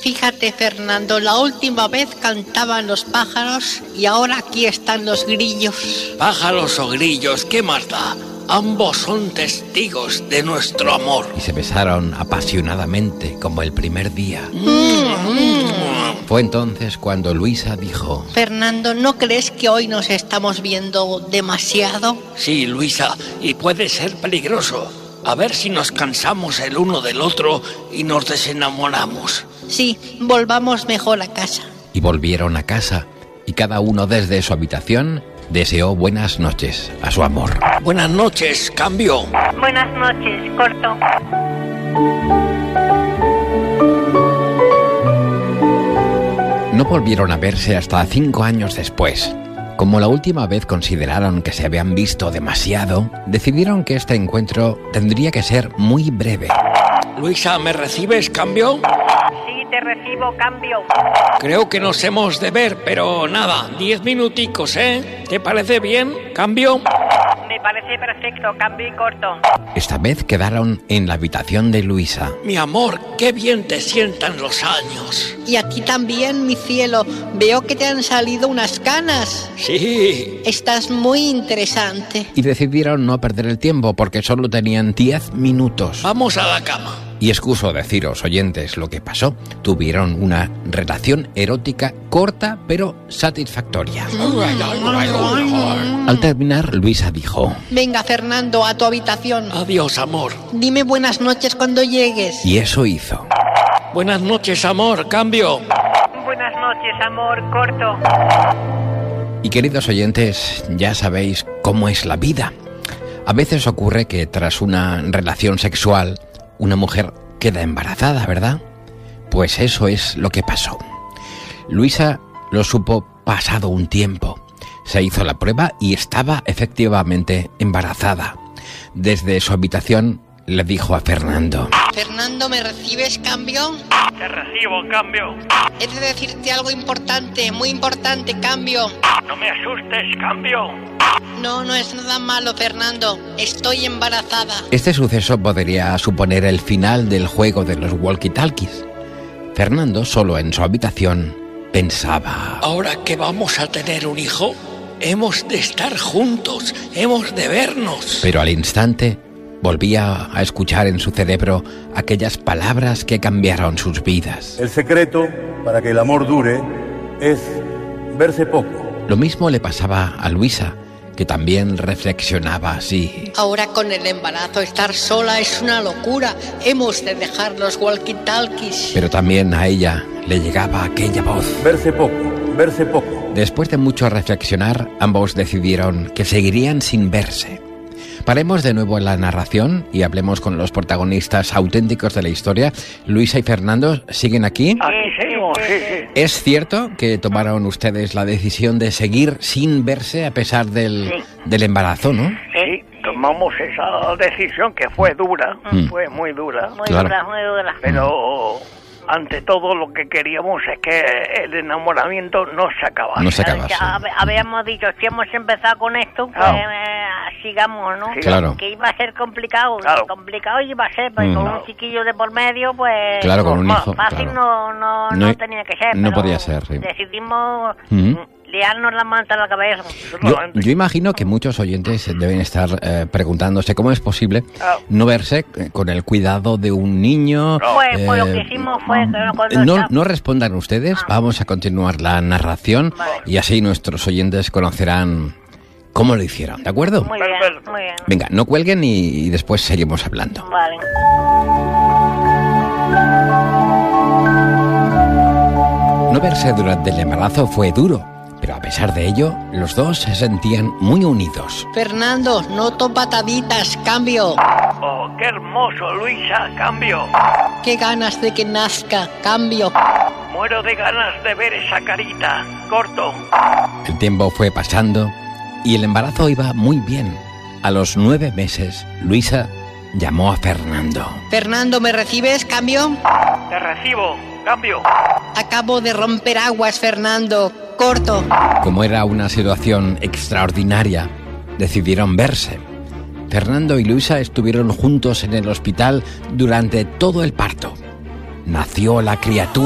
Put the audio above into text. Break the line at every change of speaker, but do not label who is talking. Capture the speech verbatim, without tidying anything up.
Fíjate, Fernando, la última vez cantaban los pájaros y ahora aquí están los grillos.
Pájaros o grillos, ¿qué más da? Ambos son testigos de nuestro amor.
Y se besaron apasionadamente como el primer día.
Mm-hmm.
Fue entonces cuando Luisa dijo:
Fernando, ¿no crees que hoy nos estamos viendo demasiado?
Sí, Luisa, y puede ser peligroso. A ver si nos cansamos el uno del otro y nos desenamoramos.
Sí, volvamos mejor a casa.
Y volvieron a casa, y cada uno desde su habitación deseó buenas noches a su amor.
Buenas noches, cambio.
Buenas noches, corto.
No volvieron a verse hasta cinco años después. Como la última vez consideraron que se habían visto demasiado, decidieron que este encuentro tendría que ser muy breve.
Luisa, ¿me recibes, cambio?
Sí, te recibo, cambio.
Creo que nos hemos de ver, pero nada, diez minuticos, ¿eh? ¿Te parece bien, cambio?
Me parece perfecto, cambio y corto.
Esta vez quedaron en la habitación de Luisa.
Mi amor, qué bien te sientan los años.
Y a ti también, mi cielo. Veo que te han salido unas canas.
Sí.
Estás muy interesante.
Y decidieron no perder el tiempo porque solo tenían diez minutos.
Vamos a la cama.
Y excuso deciros, oyentes, lo que pasó. Tuvieron una relación erótica corta pero satisfactoria. Al terminar, Luisa dijo:
Venga, Fernando, a tu habitación.
Adiós, amor.
Dime buenas noches cuando llegues.
Y eso hizo.
Buenas noches, amor, cambio.
Buenas noches, amor, corto.
Y queridos oyentes, ya sabéis cómo es la vida. A veces ocurre que tras una relación sexual, una mujer queda embarazada, ¿verdad? Pues eso es lo que pasó. Luisa lo supo pasado un tiempo. Se hizo la prueba y estaba efectivamente embarazada. Desde su habitación le dijo a Fernando:
Fernando, ¿me recibes, cambio?
Te recibo, cambio.
He de decirte algo importante, muy importante, cambio.
No me asustes, cambio.
No, no es nada malo, Fernando. Estoy embarazada.
Este suceso podría suponer el final del juego de los walkie-talkies. Fernando, solo en su habitación, pensaba:
ahora que vamos a tener un hijo, hemos de estar juntos, hemos de vernos.
Pero al instante volvía a escuchar en su cerebro aquellas palabras que cambiaron sus vidas.
El secreto para que el amor dure es verse poco.
Lo mismo le pasaba a Luisa, que también reflexionaba así.
Ahora con el embarazo estar sola es una locura. Hemos de dejar los walkie-talkies.
Pero también a ella le llegaba aquella voz.
Verse poco, verse poco.
Después de mucho reflexionar, ambos decidieron que seguirían sin verse. Paremos de nuevo en la narración y hablemos con los protagonistas auténticos de la historia. Luisa y Fernando, ¿siguen aquí?
Aquí seguimos, sí, sí.
¿Es cierto que tomaron ustedes la decisión de seguir sin verse a pesar del,
Sí.
del embarazo, no?
Sí, tomamos esa decisión que fue dura,
Mm.
fue muy dura,
Muy
Claro.
dura, muy dura.
pero ante todo lo que queríamos es que el enamoramiento no se acabara.
No se
Ya
acabase.
hab- habíamos dicho, si hemos empezado con esto, pues
Claro.
eh, sigamos, ¿no?
Sí.
Claro.
Que iba a ser complicado,
Claro.
complicado iba a ser, porque
Mm.
con
Claro.
un chiquillo de por medio, pues...
Claro, con un
normal.
hijo.
Fácil
claro.
no, no,
No-
no tenía que ser.
no
pero
podía ser, sí.
Decidimos
Mm.
liarnos la manta a la cabeza.
Yo,
Solamente.
yo imagino que muchos oyentes deben estar eh, preguntándose cómo es posible
Claro.
no verse eh, con el cuidado de un niño.
Pues, pues lo
eh,
que hicimos fue que cuando
No,
está-
no respondan ustedes, vamos a continuar la narración
Vale.
y así nuestros oyentes conocerán cómo lo hicieron, ¿de acuerdo?
Muy bien,
Perfecto.
muy bien.
Venga, no cuelguen y, y después seguimos hablando.
Vale.
No verse durante el embarazo fue duro, pero a pesar de ello, los dos se sentían muy unidos.
Fernando, noto pataditas, cambio.
Oh, qué hermoso, Luisa, cambio.
Qué ganas de que nazca, cambio.
Muero de ganas de ver esa carita, corto.
El tiempo fue pasando y el embarazo iba muy bien. A los nueve meses, Luisa llamó a Fernando.
Fernando, ¿me recibes, cambio?
Te recibo, cambio.
Acabo de romper aguas, Fernando. Corto.
Como era una situación extraordinaria, decidieron verse. Fernando y Luisa estuvieron juntos en el hospital durante todo el parto. Nació la criatura.